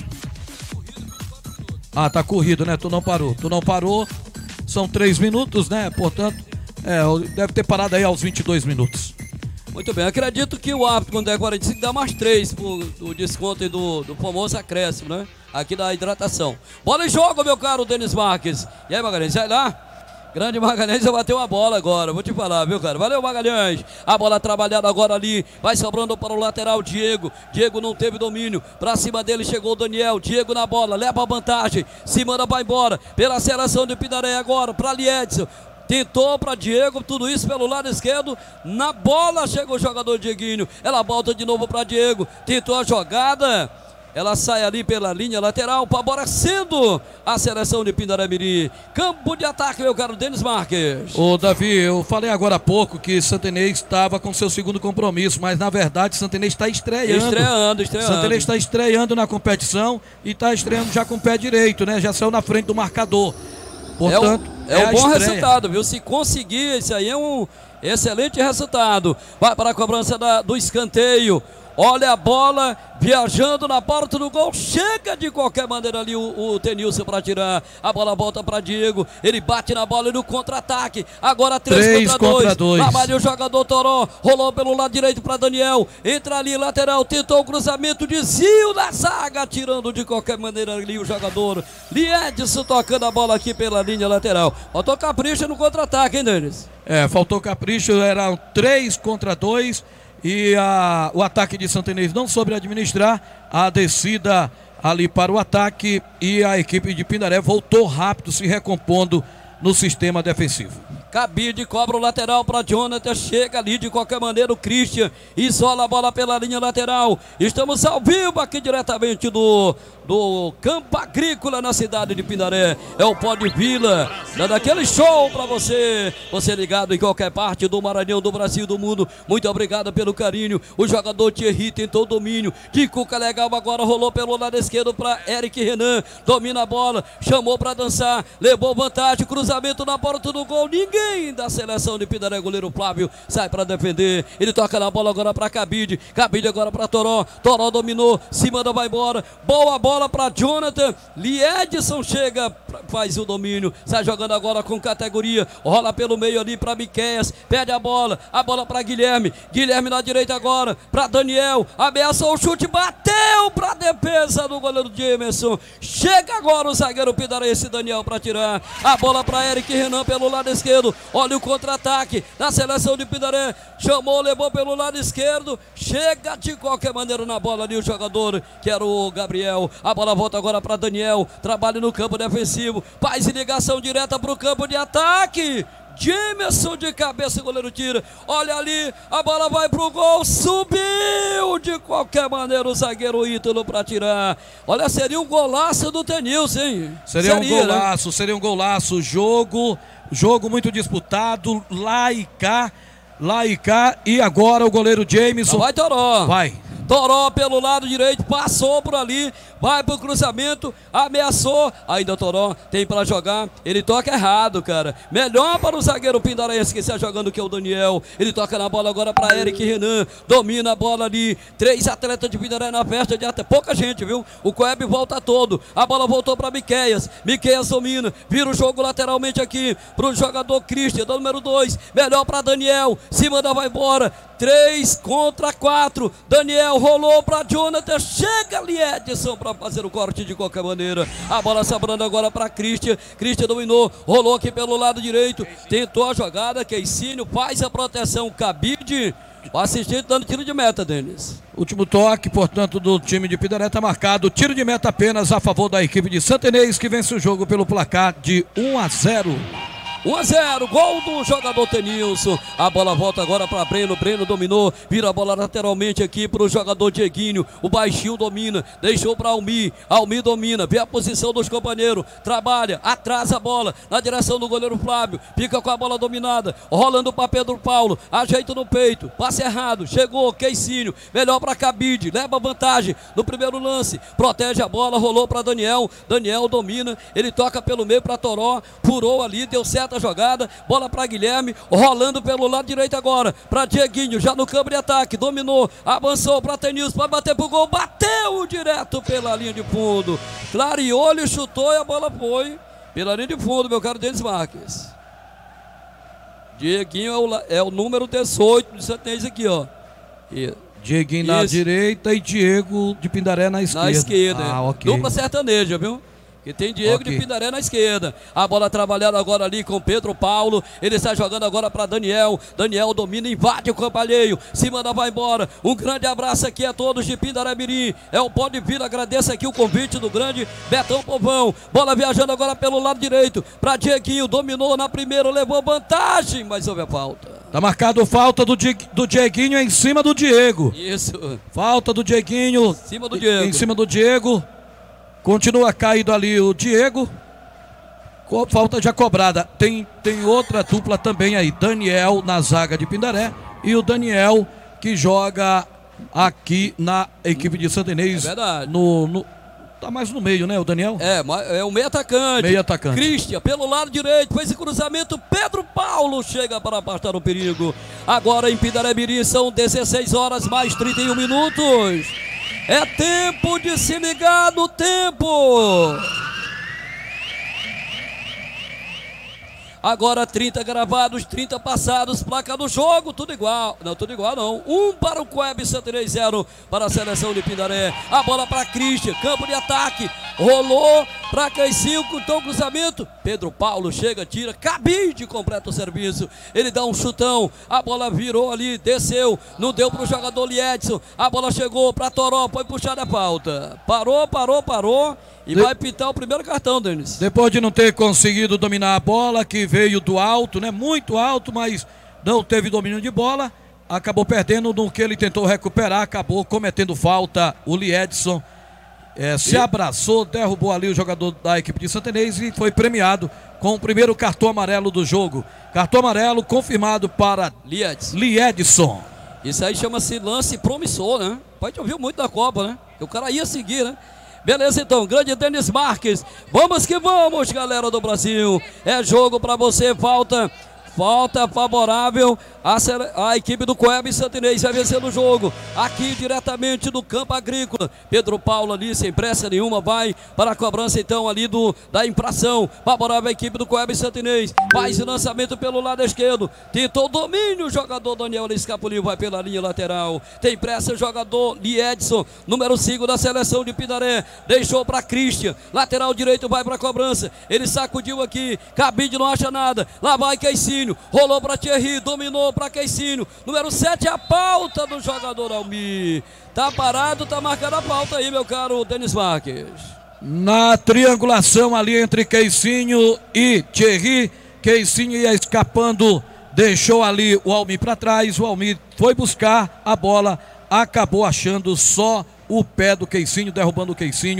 Tá corrido, né? Tu não parou. São 3 minutos, né? Portanto, deve ter parado aí aos 22 minutos. Muito bem, acredito que o árbitro, quando é 45, dá mais 3 do desconto e do famoso acréscimo, né? Aqui da hidratação. Bola em jogo, meu caro Denis Marques. E aí, Magalhães, vai lá? Grande Magalhães já bateu a bola agora, vou te falar, viu, cara? Valeu, Magalhães. A bola trabalhada agora ali, vai sobrando para o lateral Diego. Diego não teve domínio, pra cima dele chegou o Daniel. Diego na bola, leva a vantagem, se manda, vai embora pela seleção de Pindaré agora, para Liedson. Tentou para Diego, tudo isso pelo lado esquerdo. Na bola chega o jogador Dieguinho. Ela volta de novo para Diego. Tentou a jogada. Ela sai ali pela linha lateral, favorecendo a seleção de Pindaré-Mirim. Campo de ataque, meu caro Denis Marques. Ô Davi, eu falei agora há pouco que Santa Inês estava com seu segundo compromisso, mas na verdade Santa Inês está estreando. Santa Inês está estreando na competição e está estreando já com o pé direito, né? Já saiu na frente do marcador. Portanto, é um bom resultado, viu? Se conseguir, isso aí é um excelente resultado. Vai para a cobrança do escanteio. Olha a bola viajando na porta do gol. Chega de qualquer maneira ali o Tenilson para tirar. A bola volta para Diego. Ele bate na bola e no contra-ataque. Agora 3 contra 2. Trabalha o jogador Toró. Rolou pelo lado direito para Daniel. Entra ali lateral. Tentou o cruzamento. Desvio da zaga. Tirando de qualquer maneira ali o jogador Liedson, tocando a bola aqui pela linha lateral. Faltou capricho no contra-ataque, hein, Denis? Faltou capricho. Eram 3 contra 2. E o ataque de Santa Inês não soube administrar a descida ali para o ataque, e a equipe de Pindaré voltou rápido, se recompondo no sistema defensivo. Cabide cobra o lateral para Jonathan, chega ali de qualquer maneira o Christian, isola a bola pela linha lateral. Estamos ao vivo aqui diretamente do Campo Agrícola na cidade de Pindaré. É o Pod Vila, dando aquele show para você ligado em qualquer parte do Maranhão, do Brasil, do mundo. Muito obrigado pelo carinho. O jogador Thierry tentou o domínio, de Cuca legal agora, rolou pelo lado esquerdo para Eric Renan, domina a bola, chamou para dançar, levou vantagem, cruzamento na porta do gol. Ninguém da seleção de Pindaré, goleiro Flávio, sai para defender. Ele toca na bola agora para Cabide agora para Toró. Toró dominou, se manda, vai embora. Boa bola para Jonathan. Liedson chega, faz o domínio, sai jogando agora com categoria, rola pelo meio ali para Miqueias, perde a bola para Guilherme na direita agora para Daniel, ameaçou o chute, bateu para a defesa do goleiro Jamerson. Chega agora o zagueiro pindarense Daniel para tirar a bola para Eric Renan pelo lado esquerdo. Olha o contra-ataque da seleção de Pindaré, chamou, levou pelo lado esquerdo, chega de qualquer maneira na bola ali o jogador que era o Gabriel. A bola volta agora para Daniel, trabalha no campo defensivo, faz ligação direta para o campo de ataque. Jamerson de cabeça, o goleiro tira. Olha ali, a bola vai pro gol. Subiu de qualquer maneira o zagueiro Ítalo para tirar. Olha, seria um golaço do Denilson, hein? Seria um golaço, né? Seria um golaço. Jogo muito disputado. Lá e cá. E agora o goleiro Jamerson. Vai, Toró. Vai. Toró pelo lado direito, passou por ali, vai pro cruzamento, ameaçou, ainda o Toró tem para jogar, ele toca errado, cara, melhor para o zagueiro pindarense que está jogando, que é o Daniel. Ele toca na bola agora para Eric Renan, domina a bola ali, 3 atletas de Pindaré na festa de até pouca gente, viu? O Coeb volta todo, a bola voltou para Miqueias domina, vira o jogo lateralmente aqui pro jogador Christian, do número 2, melhor para Daniel, se manda, vai embora, 3 contra 4, Daniel rolou para Jonathan, chega ali Edson para fazer o corte de qualquer maneira. A bola sobrando agora para Christian dominou, rolou aqui pelo lado direito, tentou a jogada, Keicínio faz a proteção, Cabide, o assistente dando tiro de meta, Denis. Último toque, portanto, do time de Pindaré está marcado, tiro de meta apenas a favor da equipe de Santa Inês, que vence o jogo pelo placar de 1-0. 1-0, gol do jogador Tenilson. A bola volta agora para Breno dominou, vira a bola lateralmente aqui para o jogador Dieguinho, o baixinho domina, deixou para Almi domina, vê a posição dos companheiros, trabalha, atrasa a bola na direção do goleiro Flávio, fica com a bola dominada, rolando para Pedro Paulo, ajeita no peito, passe errado, chegou Keicínio, melhor para Cabide, leva vantagem no primeiro lance, protege a bola, rolou para Daniel domina, ele toca pelo meio para Toró, furou ali, deu certo a jogada, bola para Guilherme, rolando pelo lado direito agora, para Dieguinho, já no campo de ataque, dominou, avançou para Tenilson, para bater pro gol, bateu direto pela linha de fundo, clareou, ele chutou e a bola foi pela linha de fundo, meu caro Denis Marques. Dieguinho é o número 18 de Santense aqui, ó. Dieguinho na direita e Diego de Pindaré na esquerda. Na esquerda, ok. Dupla sertaneja, viu? E tem Diego de Pindaré na esquerda. A bola trabalhada agora ali com Pedro Paulo. Ele está jogando agora para Daniel. Daniel domina, invade o campo alheio. Se manda, vai embora. Um grande abraço aqui a todos de Pindaré Mirim. É o Pode Vir, agradeço aqui o convite do grande Betão Povão. Bola viajando agora pelo lado direito para Dieguinho. Dominou na primeira, levou vantagem, mas houve a falta. Tá marcado falta do Dieguinho em cima do Diego. Isso. Falta do Dieguinho em cima do Diego. Continua caído ali o Diego. Falta já cobrada. Tem outra dupla também aí. Daniel na zaga de Pindaré. E o Daniel que joga aqui na equipe de Santa Inês. É verdade. Tá mais no meio, né, o Daniel? É o meio atacante. Meio atacante. Christian pelo lado direito, fez o cruzamento, Pedro Paulo chega para afastar o perigo. Agora em Pindaré Mirim são 16 horas mais 31 minutos. É tempo de se ligar no tempo. Agora 30 gravados, 30 passados, placa do jogo, tudo igual. Não, tudo igual não. 1 para o Coeb, Santa Inês 0 para a seleção de Pindaré. A bola para Christian, campo de ataque. Rolou para Keicínio, então cruzamento. Pedro Paulo chega, tira, Cabide completa o serviço. Ele dá um chutão, a bola virou ali, desceu, não deu para o jogador Liedson. A bola chegou para Toró, foi puxada a falta. Parou. E vai pitar o primeiro cartão, Denis. Depois de não ter conseguido dominar a bola, que veio do alto, né? Muito alto, mas não teve domínio de bola. Acabou perdendo no que ele tentou recuperar, acabou cometendo falta o Liedson. Se abraçou, derrubou ali o jogador da equipe de Santa Inês e foi premiado com o primeiro cartão amarelo do jogo. Cartão amarelo confirmado para Liedson. Isso aí chama-se lance promissor, né? Pode ouvir muito da Copa, né? Que o cara ia seguir, né? Beleza, então, grande Denis Marques. Vamos que vamos, galera do Brasil. É jogo para você, falta favorável a equipe do Coeb Santa Inês vai vencer o jogo, aqui diretamente do campo agrícola. Pedro Paulo ali, sem pressa nenhuma, vai para a cobrança então ali da infração, favorável a equipe do Coeb Santa Inês, faz o lançamento pelo lado esquerdo, tentou o domínio, o jogador Daniel escapuliu, vai pela linha lateral, tem pressa o jogador Liedson, número 5 da seleção de Pindaré, deixou para Christian, lateral direito vai para a cobrança, ele sacudiu aqui, Cabide não acha nada, lá vai Keicínio, rolou para Thierry, dominou para Keicínio, número 7, a pauta do jogador Almi. Tá parado, tá marcada a pauta aí, meu caro Denis Marques. Na triangulação ali entre Keicínio e Thierry Keicinho ia escapando, deixou ali o Almir para trás. O Almir foi buscar a bola, acabou achando só o pé do Keicinho, derrubando o Keicinho.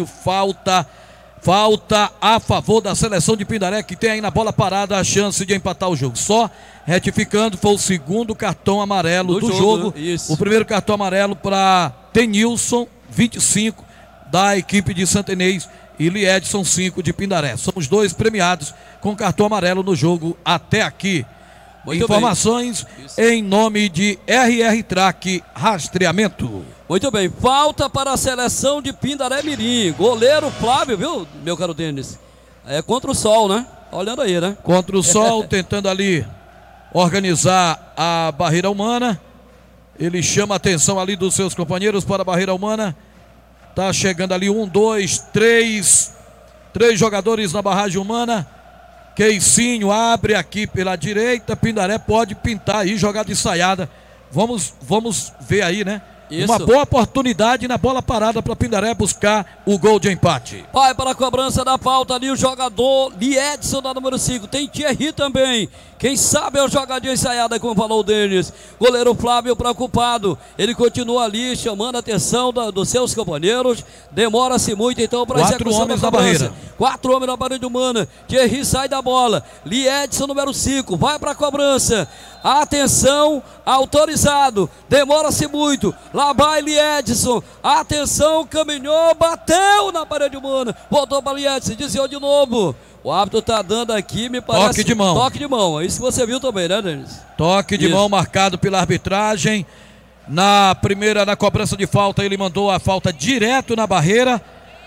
Falta a favor da seleção de Pindaré, que tem aí na bola parada a chance de empatar o jogo. Só retificando, foi o segundo cartão amarelo do jogo. O primeiro cartão amarelo para Tenilson, 25, da equipe de Santa Inês, e Liedson, 5, de Pindaré. São os dois premiados com cartão amarelo no jogo até aqui. Muito informações em nome de RR Track Rastreamento. Muito bem, falta para a seleção de Pindaré Mirim. Goleiro Flávio, viu, meu caro Denis? É contra o sol, né? Olhando aí, né? Contra o sol, tentando ali organizar a barreira humana. Ele chama a atenção ali dos seus companheiros para a barreira humana. Tá chegando ali 1, 2, 3 jogadores na barragem humana. Keicinho abre aqui pela direita. Pindaré pode pintar aí, jogada ensaiada. Vamos ver aí, né? Isso. Uma boa oportunidade na bola parada para Pindaré buscar o gol de empate. Vai para a cobrança da falta ali o jogador Liedson, da número 5. Tem Thierry também. Quem sabe é o jogadinho ensaiada, como falou o Denis. Goleiro Flávio preocupado. Ele continua ali chamando a atenção dos seus companheiros. Demora-se muito então para execução da cobrança. 4 homens na barreira humana. Thierry sai da bola. Liedson, número 5. Vai para a cobrança. Atenção, autorizado. Demora-se muito. Lá vai Liedson. Atenção, caminhou, bateu na parede humana. Voltou para Liedson, desviou de novo. O árbitro tá dando aqui, me parece. Toque de mão. Toque de mão. É isso que você viu também, né, Denis? Toque de mão marcado pela arbitragem. Na cobrança de falta, ele mandou a falta direto na barreira.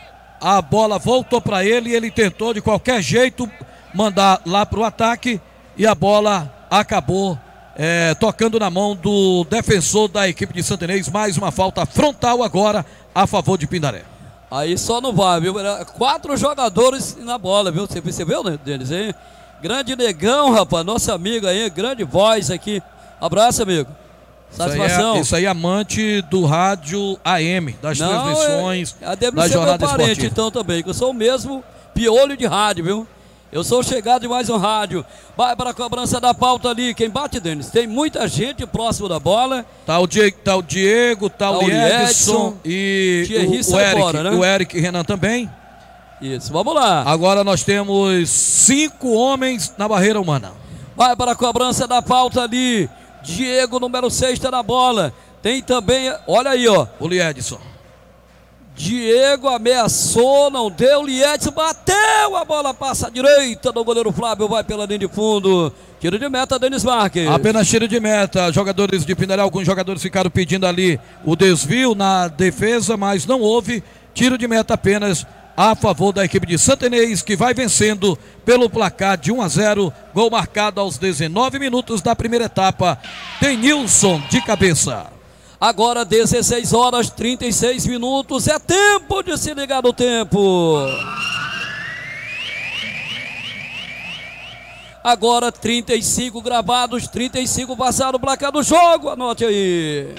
A bola voltou para ele e ele tentou de qualquer jeito mandar lá para o ataque. E a bola acabou tocando na mão do defensor da equipe de Santa Inês. Mais uma falta frontal agora a favor de Pindaré. Aí só não vai, viu? 4 jogadores na bola, viu? Você percebeu, né, Denis? Hein? Grande Negão, rapaz, nosso amigo aí, grande voz aqui. Abraço, amigo. Satisfação. Isso aí, amante do rádio AM, das transmissões, da jornada esportiva. Então também, que eu sou o mesmo piolho de rádio, viu? Eu sou chegado de mais um rádio. Vai para a cobrança da pauta ali. Quem bate, Denis? Tem muita gente próximo da bola. Tá o Diego, tá o Liedson e o Eric. Fora, né? O Eric e Renan também. Isso, vamos lá. Agora nós temos 5 homens na barreira humana. Vai para a cobrança da pauta ali. Diego, número 6, está na bola. Tem também, olha aí, ó. O Liedson. Diego ameaçou, não deu, Liedson bateu, a bola passa à direita do goleiro Flávio, vai pela linha de fundo. Tiro de meta, Denis Marques. Apenas tiro de meta, jogadores de Pindaré, alguns jogadores ficaram pedindo ali o desvio na defesa, mas não houve. Tiro de meta apenas a favor da equipe de Santa Inês, que vai vencendo pelo placar de 1-0, gol marcado aos 19 minutos da primeira etapa. Tem Nilson de cabeça. Agora 16 horas 36 minutos, é tempo de se ligar no tempo. Agora 35 gravados, 35 passaram o placar do jogo, anote aí.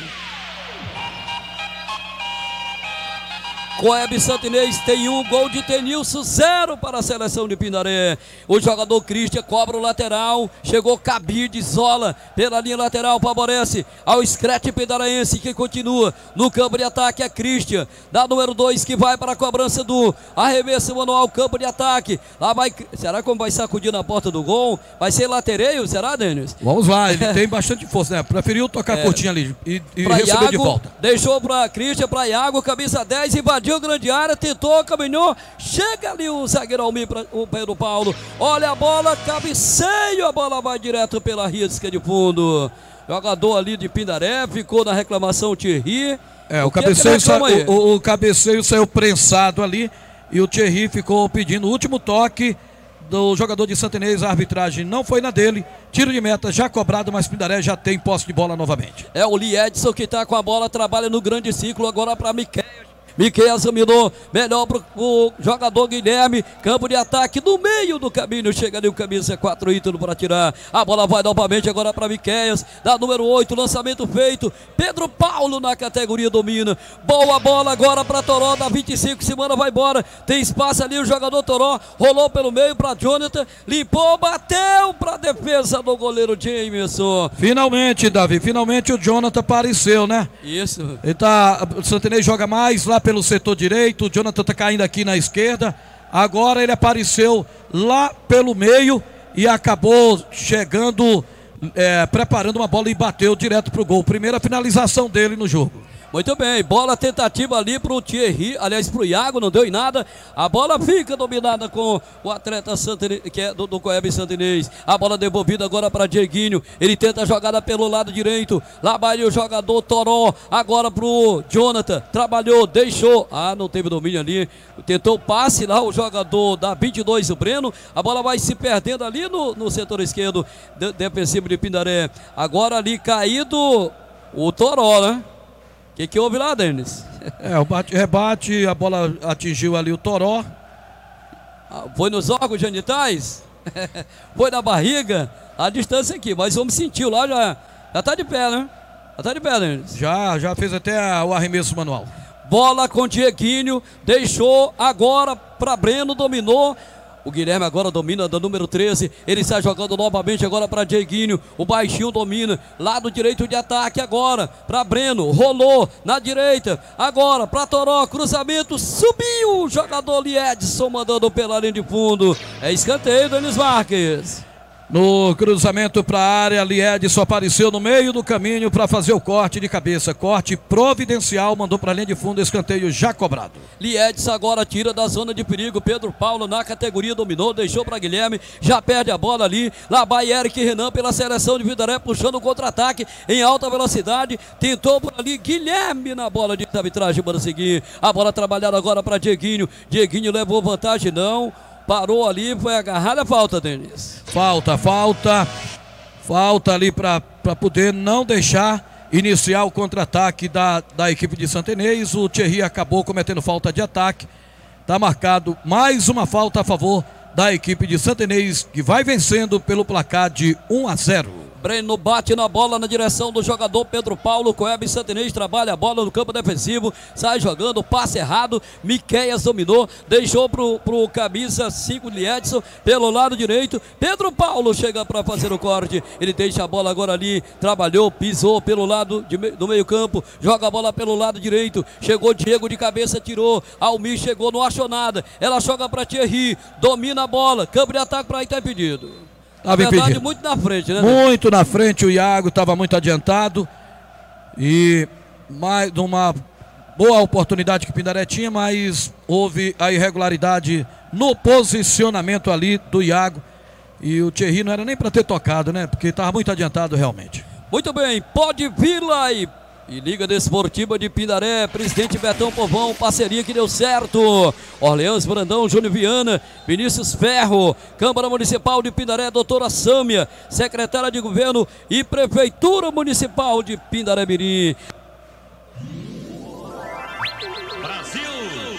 Coeb Santa Inês tem 1, gol de Tenilson, 0 para a seleção de Pindaré. O jogador Christian cobra o lateral, chegou Cabide, Zola pela linha lateral, favorece ao Scratch Pindaraense, que continua no campo de ataque. É Christian, da número 2, que vai para a cobrança do arremesso manual, campo de ataque. Lá vai, será que vai sacudir na porta do gol? Vai ser latereio, será, Denis? Vamos lá, ele tem bastante força, né? Preferiu tocar curtinho ali e receber Iago, de volta. Deixou para Christian, para Iago, camisa 10, invadiu grande área, tentou, caminhou, chega ali o zagueiro Almir, o Pedro Paulo, olha a bola, cabeceio, a bola vai direto pela risca de fundo. Jogador ali de Pindaré, ficou na reclamação Thierry. O cabeceio saiu prensado ali e o Thierry ficou pedindo o último toque do jogador de Santa Inês. A arbitragem não foi na dele. Tiro de meta já cobrado, mas Pindaré já tem posse de bola novamente. É o Liedson que está com a bola, trabalha no grande ciclo agora para Miquel. Miqueias dominou, melhor pro jogador Guilherme, campo de ataque no meio do caminho, chega ali o camisa 4, Ítalo para tirar, a bola vai novamente agora para Miqueias, da número 8, lançamento feito, Pedro Paulo na categoria domina, boa bola agora para Toró, da 25, Semana vai embora, tem espaço ali o jogador Toró, rolou pelo meio para Jonathan, limpou, bateu para a defesa do goleiro Jameson. Finalmente, Davi, finalmente o Jonathan apareceu, né? Isso. O Santo Inês joga mais lá pelo setor direito, o Jonathan tá caindo aqui na esquerda, agora ele apareceu lá pelo meio e acabou chegando, preparando uma bola e bateu direto pro gol, primeira finalização dele no jogo. Muito bem, bola tentativa ali pro Thierry, aliás pro Iago, não deu em nada, a bola fica dominada com o atleta Santinês, que é do Coeb Santinês, a bola devolvida agora para Dieguinho, ele tenta a jogada pelo lado direito, lá vai o jogador Toró, agora pro Jonathan, trabalhou, deixou, não teve domínio ali, tentou passe lá o jogador da 22, o Breno, a bola vai se perdendo ali no setor esquerdo, defensivo de Pindaré, agora ali caído o Toró, né? O que houve lá, Denis? O bate-rebate, a bola atingiu ali o Toró. Foi nos órgãos genitais? Foi na barriga? A distância aqui, mas o homem sentiu lá, já tá de pé, né? Já tá de pé, Denis. Já fez até o arremesso manual. Bola com Dieguinho, deixou agora para Breno, dominou. O Guilherme agora domina da número 13. Ele está jogando novamente agora para Dieguinho. O baixinho domina. Lado direito de ataque agora para Breno. Rolou na direita. Agora para Toró. Cruzamento. Subiu o jogador Liedson mandando pela linha de fundo. É escanteio, Denis Marques. No cruzamento para a área, Liedson apareceu no meio do caminho para fazer o corte de cabeça. Corte providencial, mandou para a linha de fundo, escanteio já cobrado. Liedson agora tira da zona de perigo. Pedro Paulo na categoria dominou, deixou para Guilherme, já perde a bola ali. Lá vai Eric Renan pela seleção de Pindaré, puxando o contra-ataque em alta velocidade. Tentou por ali Guilherme na bola de arbitragem para seguir. A bola trabalhada agora para Dieguinho. Dieguinho levou vantagem, não. Parou ali, foi agarrada, falta, Denis. Falta ali para poder não deixar iniciar o contra-ataque da equipe de Santo Inês. O Thierry acabou cometendo falta de ataque. Está marcado mais uma falta a favor da equipe de Santo Inês, que vai vencendo pelo placar de 1-0. Breno bate na bola na direção do jogador Pedro Paulo. Coeb Santinês trabalha a bola no campo defensivo, sai jogando, passe errado. Miqueias dominou, deixou pro camisa 5 Liedson pelo lado direito. Pedro Paulo chega para fazer o corte. Ele deixa a bola agora ali, trabalhou, pisou pelo lado do meio campo, joga a bola pelo lado direito. Chegou Diego de cabeça, tirou. Almir chegou, não achou nada. Ela joga para Thierry, domina a bola, campo de ataque para Ita impedido. Na verdade, muito na frente, né? Muito na frente, o Iago estava muito adiantado. E mais uma boa oportunidade que o Pindaré tinha, mas houve a irregularidade no posicionamento ali do Iago. E o Thierry não era nem para ter tocado, né? Porque estava muito adiantado realmente. Muito bem, pode vir lá e Liga Desportiva de Pindaré, presidente Betão Povão, parceria que deu certo. Orleans Brandão, Júnior Viana, Vinícius Ferro, Câmara Municipal de Pindaré, doutora Sâmia, secretária de Governo e Prefeitura Municipal de Pindaré Mirim. Brasil!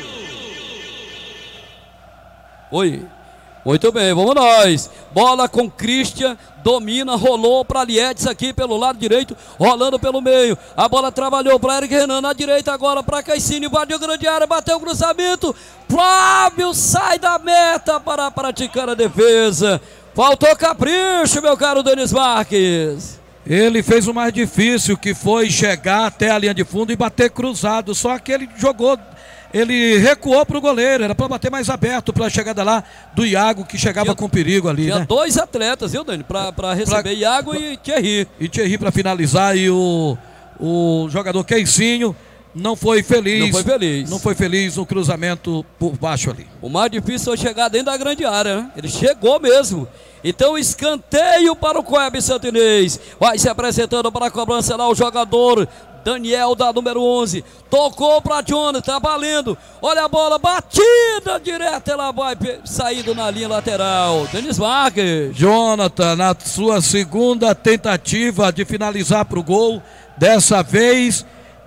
Oi. Muito bem, vamos nós. Bola com Christian, domina, rolou para Liedson aqui pelo lado direito, rolando pelo meio. A bola trabalhou para Eric Renan na direita, agora para Caicine, invadiu grande área, bateu o cruzamento. Flávio sai da meta para praticar a defesa. Faltou capricho, meu caro Denis Marques. Ele fez o mais difícil, que foi chegar até a linha de fundo e bater cruzado, só que ele jogou. Ele recuou para o goleiro, era para bater mais aberto para a chegada lá do Iago, que chegava com perigo ali, tinha, né? Dois atletas, viu, Dani? Para receber Iago e Thierry. E Thierry para finalizar, e o jogador Queicinho não foi feliz. Não foi feliz no cruzamento por baixo ali. O mais difícil foi chegar dentro da grande área, né? Ele chegou mesmo. Então, escanteio para o Coeb Santo Inês. Vai se apresentando para a cobrança lá o jogador Daniel, da número 11, tocou para Jonathan, tá valendo, olha a bola, batida direta, ela vai saindo na linha lateral. Denis Marques. Jonathan, na sua segunda tentativa de finalizar para o gol, dessa vez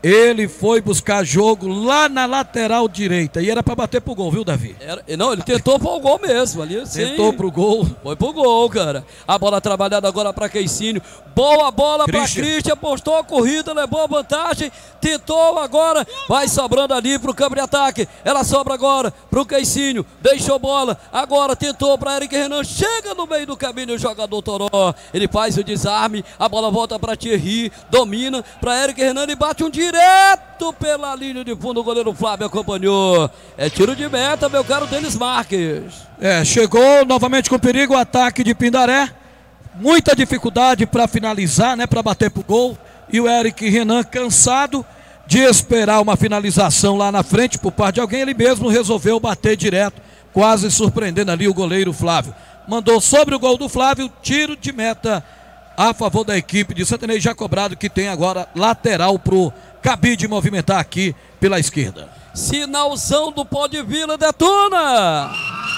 Ele foi buscar jogo lá na lateral direita e era para bater pro gol, viu, Davi? Não, ele tentou pro gol mesmo ali. Tentou pro gol. Foi pro gol, cara. A bola trabalhada agora para Queicínio. Boa bola para Christian, postou a corrida, levou a vantagem, tentou agora, vai sobrando ali pro campo de ataque. Ela sobra agora pro Queicínio, deixou bola, agora tentou para Eric Renan, chega no meio do caminho o jogador Toró. Ele faz o desarme, a bola volta para Thierry, domina para Eric Renan, ele bate um direto pela linha de fundo, o goleiro Flávio acompanhou. É tiro de meta, meu caro Denis Marques. Chegou novamente com perigo o ataque de Pindaré. Muita dificuldade para finalizar, né, para bater pro gol. E o Eric Renan, cansado de esperar uma finalização lá na frente por parte de alguém, ele mesmo resolveu bater direto, quase surpreendendo ali o goleiro Flávio. Mandou sobre o gol do Flávio, tiro de meta a favor da equipe de Santa Inês, já cobrado, que tem agora lateral pro Cabide movimentar aqui pela esquerda. Sinalzão do Pó de Vila, detona!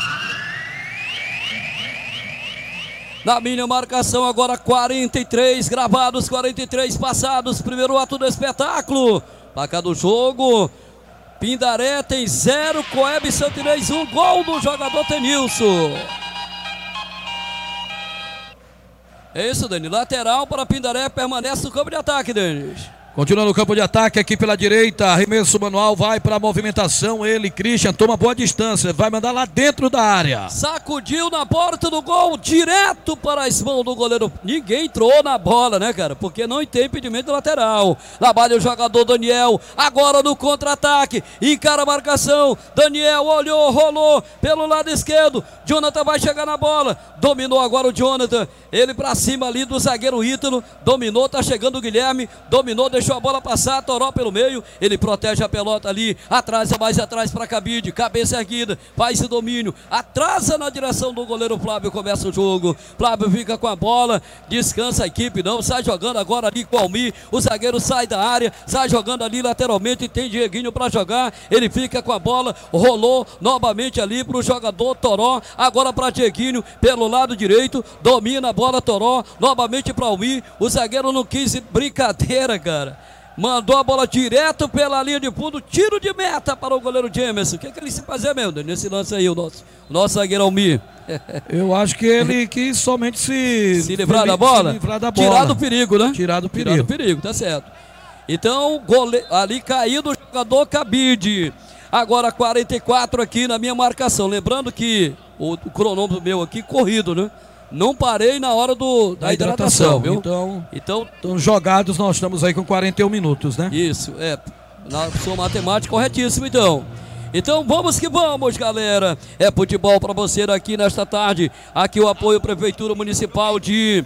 Na minha marcação agora 43 gravados, 43 passados, primeiro ato do espetáculo. Placa do jogo, Pindaré tem 0, Coeb Santa Inês 1, gol do jogador Tenilson. É isso, Denis, lateral para Pindaré, permanece no campo de ataque, Denis. Continua no campo de ataque aqui pela direita, arremesso manual, vai para a movimentação, ele, Christian, toma boa distância, vai mandar lá dentro da área. Sacudiu na porta do gol, direto para as mãos do goleiro. Ninguém entrou na bola, né, cara? Porque não tem impedimento lateral. Trabalha o jogador Daniel, agora no contra-ataque, encara a marcação. Daniel olhou, rolou pelo lado esquerdo. Jonathan vai chegar na bola, dominou agora o Jonathan. Ele para cima ali do zagueiro Ítalo, dominou, tá chegando o Guilherme, dominou, deixou a bola passar, Toró pelo meio, ele protege a pelota ali, atrasa mais atrás para Cabide, cabeça erguida, faz o domínio, atrasa na direção do goleiro Flávio, começa o jogo, Flávio fica com a bola, descansa a equipe, não, sai jogando agora ali com o Almir, o zagueiro sai da área, sai jogando ali lateralmente, tem Dieguinho para jogar, ele fica com a bola, rolou novamente ali para o jogador Toró, agora para Dieguinho, pelo lado direito, domina a bola Toró, novamente para Almir, o zagueiro não quis brincadeira, cara. Mandou a bola direto pela linha de fundo, tiro de meta para o goleiro Jamerson. O que ele se fazer mesmo nesse lance aí, o nosso zagueiro Almir? Eu acho que ele quis somente se livrar da bola? Se livrar da bola. Tirar do perigo, né? Tirar do perigo. Tirar do perigo, tá certo. Então, ali caído o jogador Cabide. Agora 44 aqui na minha marcação. Lembrando que o cronômetro meu aqui, corrido, né? Não parei na hora da hidratação, viu? Então, jogados, nós estamos aí com 41 minutos, né? Isso, na sua matemática, corretíssimo, então. Então vamos que vamos, galera. É futebol para você aqui nesta tarde. Aqui o apoio Prefeitura Municipal de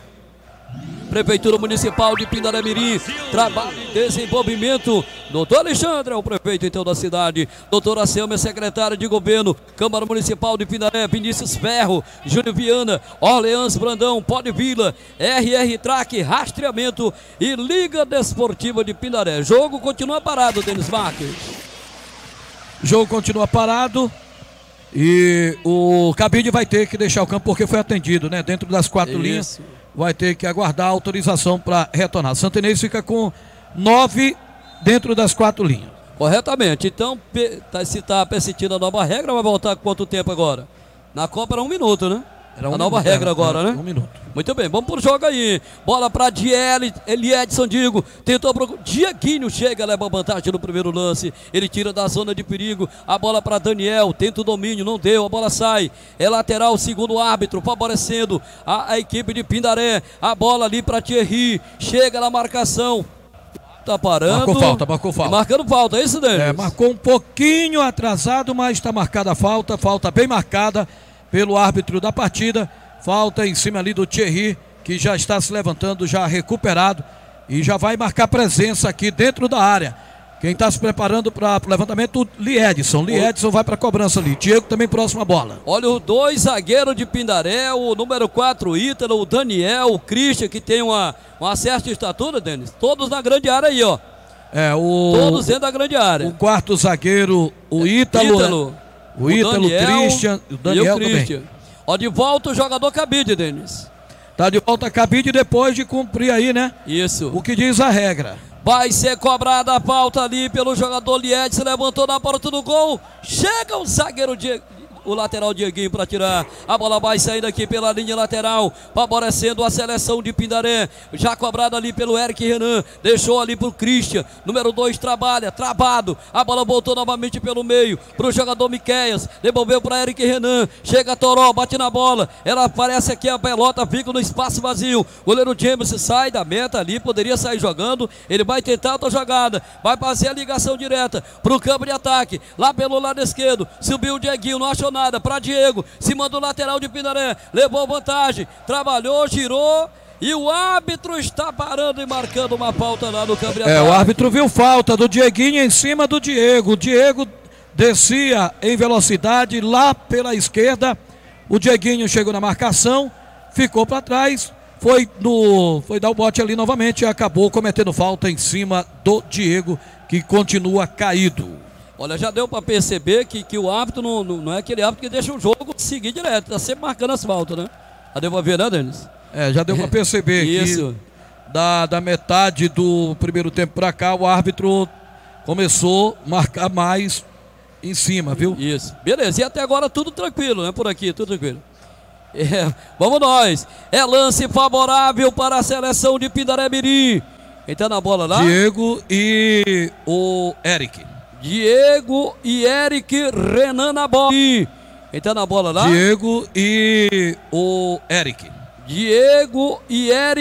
Pindaré-Mirim, trabalho e desenvolvimento. Doutor Alexandre é o prefeito então da cidade. Doutora Selma é secretária de governo. Câmara Municipal de Pindaré, Vinícius Ferro, Júlio Viana, Orleans Brandão, Pó de Vila, RR Track, Rastreamento e Liga Desportiva de Pindaré. Jogo continua parado, Denis Marques. Jogo continua parado. E o Cabide vai ter que deixar o campo porque foi atendido, né? Dentro das 4 linhas. Vai ter que aguardar a autorização para retornar. Santa Inês fica com 9 dentro das 4 linhas. Corretamente. Então, se está persstindo a nova regra, vai voltar com quanto tempo agora? Na Copa era 1 minuto, né? Era a nova regra agora, né? 1 minuto. Muito bem, vamos pro jogo aí. Bola para Edson Digo. Tentou pro Dieguinho, chega, leva vantagem no primeiro lance. Ele tira da zona de perigo. A bola para Daniel, tenta o domínio, não deu. A bola sai. É lateral, segundo o árbitro, favorecendo a equipe de Pindaré. A bola ali para Thierry. Chega na marcação. Tá parando. Marcou falta. Marcando falta, é isso, Denis? Marcou um pouquinho atrasado, mas está marcada a falta. Falta bem marcada pelo árbitro da partida. Falta em cima ali do Thierry, que já está se levantando, já recuperado. E já vai marcar presença aqui dentro da área. Quem está se preparando para o levantamento, o Liedson. Liedson vai para a cobrança ali. Diego também próximo à bola. Olha os 2 zagueiros de Pindaré, o número 4, o Ítalo, o Daniel, o Christian, que tem uma certa estatura, Denis. Todos na grande área aí, ó. Todos dentro da grande área. O 4º zagueiro, o Ítalo. O Ítalo, Christian, o Daniel também. Ó, de volta o jogador Cabide, Denis. Tá de volta a cabide depois de cumprir aí, né? Isso. O que diz a regra. Vai ser cobrada a falta ali pelo jogador Lied, se levantou na porta do gol. Chega o zagueiro o lateral Dieguinho para tirar. A bola vai saindo aqui pela linha lateral, favorecendo a seleção de Pindaré. Já cobrada ali pelo Eric Renan. Deixou ali pro Christian. Número 2 trabalha, travado. A bola voltou novamente pelo meio pro jogador Miqueias. Devolveu para Eric Renan. Chega Toró, bate na bola. Ela aparece aqui, a pelota fica no espaço vazio. Goleiro James sai da meta ali, poderia sair jogando. Ele vai tentar outra jogada. Vai fazer a ligação direta pro campo de ataque. Lá pelo lado esquerdo. Subiu o Dieguinho, não achou nada para Diego, cima do lateral de Pindaré, levou vantagem, trabalhou, girou e o árbitro está parando e marcando uma falta lá no campo de ataque. O árbitro viu falta do Dieguinho em cima do Diego. O Diego descia em velocidade lá pela esquerda. O Dieguinho chegou na marcação, ficou para trás, foi dar o bote ali novamente e acabou cometendo falta em cima do Diego, que continua caído. Olha, já deu para perceber que o árbitro não é aquele árbitro que deixa o jogo seguir direto, tá sempre marcando as faltas, né? Já deu para ver, né, Denis? Já deu para perceber Isso. Que da metade do primeiro tempo para cá, o árbitro começou a marcar mais em cima, viu? Isso. Beleza, e até agora tudo tranquilo, né? Por aqui, tudo tranquilo. Vamos nós. É lance favorável para a seleção de Pindaré Mirim. Quem tá na bola lá? Diego e o Eric. Diego e Eric Renan na bola. Quem tá na bola lá? Diego e o Eric. Diego e Eric.